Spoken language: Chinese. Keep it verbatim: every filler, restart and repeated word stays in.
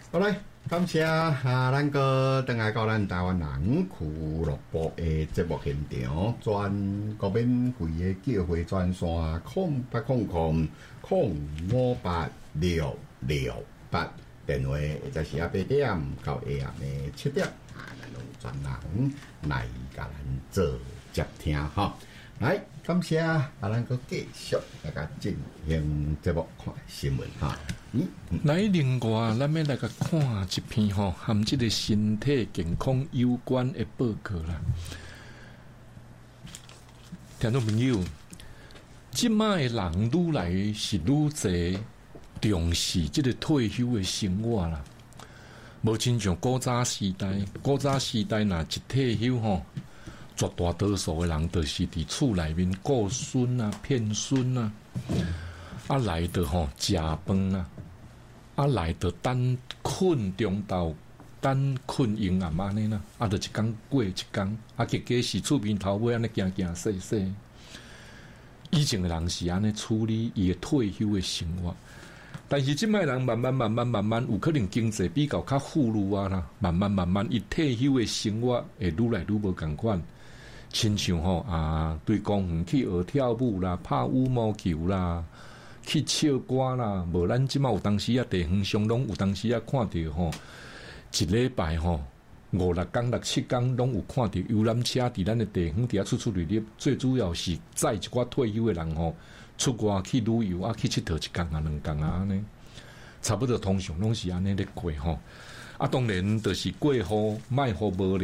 好来，感谢啊，咱个等下到咱台湾人俱乐部的节目现场，全国免费的叫会专线空八空空空五八六六八，电话或者是啊八点到下暗的七点啊，咱用专人来甲咱做接听哈。来，感谢啊，咱个继续大家进行节目看新闻哈。嗯，嗯来，另外，咱要来个看一篇吼，和这个身体健康有关的报告啦。听众朋友，即卖人愈来是愈侪重视这个退休的生活啦。无亲像古早时代，古早时代若一退休吼，绝大多数的人都是伫厝内面顾孙啊、骗孙啊，啊来的吼食饭啊。啊，来到等困中昼，等困阴暗安尼啦，啊，就一天过一天，啊，结果是厝边头尾安尼行行细细。以前的人是安尼处理伊的退休的生活，但是即摆人慢慢慢慢慢慢，有可能经济比较较富裕啊啦，慢慢慢慢，伊退休的生活会愈来愈无共款。亲像吼啊，对公园去学跳舞啦，拍羽毛球啦。去唱歌啦，无咱即马有当时啊，地方上拢有当时啊，看到吼，一礼拜吼五六天、六七天拢有看到游览车伫咱的地方底下出出入入，最主要是载一寡退休的人吼出外去旅游啊，去佚佗一天啊、两天啊安尼，差不多通常拢是安尼咧过吼。啊，当然就是过好，卖好无。